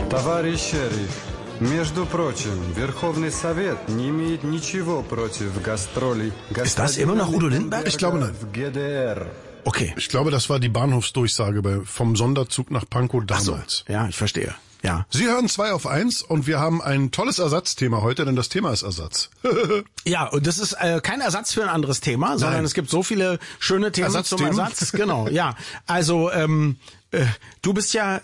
Товарищ шериф, между прочим, Верховный Совет не имеет ничего против гастролей. Ist das immer noch Udo Lindenberg? Ich glaube nein. В ГДР. Okay. Ich glaube, das war die Bahnhofsdurchsage vom Sonderzug nach Pankow damals. Ja, ich verstehe. Ja. Sie hören 2 auf 1 und wir haben ein tolles Ersatzthema heute, denn das Thema ist Ersatz. Ja, und das ist kein Ersatz für ein anderes Thema, sondern es gibt so viele schöne Themen zum Ersatz. Genau, ja. Also, du bist ja,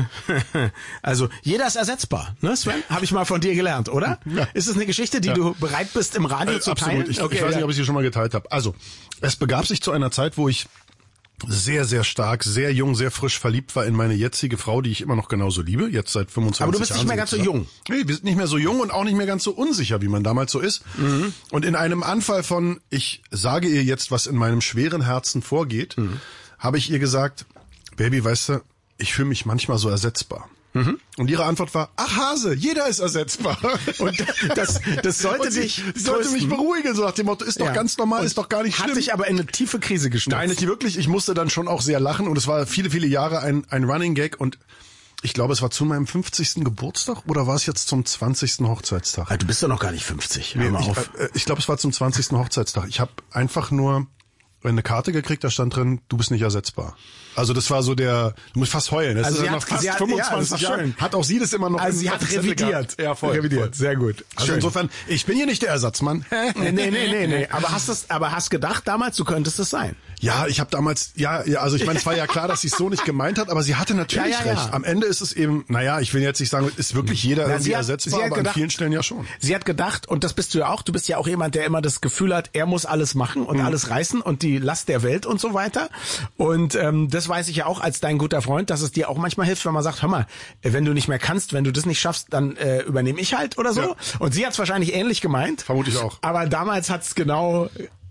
also jeder ist ersetzbar, ne Sven? Habe ich mal von dir gelernt, oder? Ja. Ist es eine Geschichte, die du bereit bist im Radio zu teilen? Absolut. Ich weiß nicht, ob ich sie schon mal geteilt habe. Also, es begab sich zu einer Zeit, wo ich sehr, sehr stark, sehr jung, sehr frisch verliebt war in meine jetzige Frau, die ich immer noch genauso liebe, jetzt seit 25 Jahren. Aber du bist nicht mehr ganz so jung. Nee, wir sind nicht mehr so jung und auch nicht mehr ganz so unsicher, wie man damals so ist. Mhm. Und in einem Anfall von, ich sage ihr jetzt, was in meinem schweren Herzen vorgeht, habe ich ihr gesagt, Baby, weißt du, ich fühle mich manchmal so ersetzbar. Mhm. Und ihre Antwort war, ach Hase, jeder ist ersetzbar. Und das sollte dich sollte mich beruhigen, so nach dem Motto, ist doch ganz normal, und ist doch gar nicht schlimm. Hat dich aber in eine tiefe Krise gestürzt. Nein, nicht wirklich. Ich musste dann schon auch sehr lachen und es war viele, viele Jahre ein Running Gag und ich glaube, es war zu meinem 50. Geburtstag oder war es jetzt zum 20. Hochzeitstag? Du bist doch noch gar nicht 50. Nee, ich glaube, es war zum 20. Hochzeitstag. Ich habe einfach nur eine Karte gekriegt, da stand drin, du bist nicht ersetzbar. Also das war so du musst fast heulen. Das ist nach fast 25 Jahren. Hat auch sie das immer noch. Also sie hat revidiert. Ja, voll. Revidiert, sehr gut. Also schön. Insofern, ich bin hier nicht der Ersatzmann. Nee. Aber hast gedacht damals, du könntest es sein? Ja, ich habe damals, also ich meine, es war ja klar, dass sie es so nicht gemeint hat, aber sie hatte natürlich recht. Am Ende ist es eben, ich will jetzt nicht sagen, ist wirklich jeder irgendwie ersetzbar, aber an vielen Stellen ja schon. Sie hat gedacht, und das bist du ja auch, du bist ja auch jemand, der immer das Gefühl hat, er muss alles machen und alles reißen und die Last der Welt und so weiter. Und das weiß ich ja auch als dein guter Freund, dass es dir auch manchmal hilft, wenn man sagt, hör mal, wenn du nicht mehr kannst, wenn du das nicht schaffst, dann übernehme ich halt oder so. Ja. Und sie hat es wahrscheinlich ähnlich gemeint. Vermute ich auch. Aber damals hat es genau...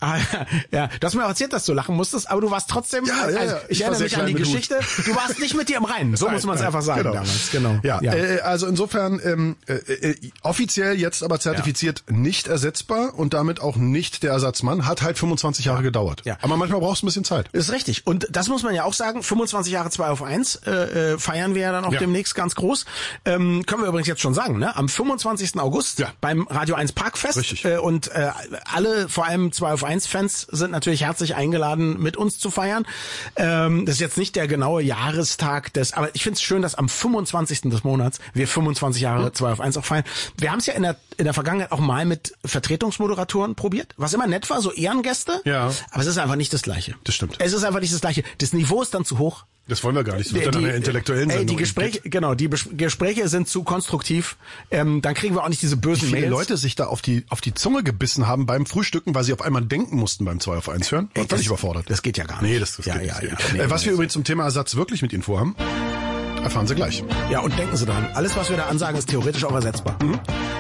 Ja, du hast mir auch erzählt, dass du lachen musstest, aber du warst trotzdem, ich erinnere mich an die Geschichte, du warst nicht mit dir im Reinen, so muss man es einfach sagen damals. Genau. Ja. Also insofern offiziell jetzt aber zertifiziert nicht ersetzbar und damit auch nicht der Ersatzmann, hat halt 25 Jahre gedauert. Ja. Aber manchmal brauchst du ein bisschen Zeit. Ist richtig. Und das muss man ja auch sagen, 25 Jahre 2 auf 1 feiern wir ja dann auch demnächst ganz groß. Können wir übrigens jetzt schon sagen, ne? Am 25. August beim Radio 1 Parkfest. Richtig. Und alle, vor allem 2 auf 1 Fans sind natürlich herzlich eingeladen, mit uns zu feiern. Das ist jetzt nicht der genaue Jahrestag aber ich finde es schön, dass am 25. des Monats wir 25 Jahre 2 auf 1 auch feiern. Wir haben es ja in der Vergangenheit auch mal mit Vertretungsmoderatoren probiert, was immer nett war, so Ehrengäste. Ja. Aber es ist einfach nicht das Gleiche. Das stimmt. Es ist einfach nicht das Gleiche. Das Niveau ist dann zu hoch. Das wollen wir gar nicht. Das wird dann eine intellektuellen Sendung. Die Gespräche sind zu konstruktiv. Dann kriegen wir auch nicht diese bösen Mails. Wie viele Mails. Leute sich da auf die Zunge gebissen haben beim Frühstücken, weil sie auf einmal denken mussten beim 2 auf 1 hören. Und völlig überfordert. Das geht ja gar nicht. Nee, das geht nicht. Was wir übrigens zum Thema Ersatz wirklich mit Ihnen vorhaben, erfahren Sie gleich. Ja, und denken Sie dran, alles, was wir da ansagen, ist theoretisch auch ersetzbar. Mhm.